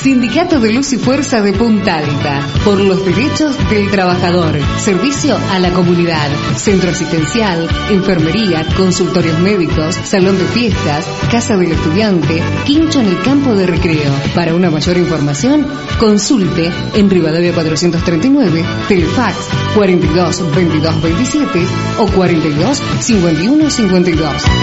Sindicato de Luz y Fuerza de Punta Alta. Por los derechos del trabajador. Servicio a la comunidad. Centro asistencial, enfermería, consultorios médicos, salón de fiestas, casa del estudiante, quincho en el campo de recreo. Para una mayor información, consulte en Rivadavia 439, Telefax 42 22 27 o 42 51 52.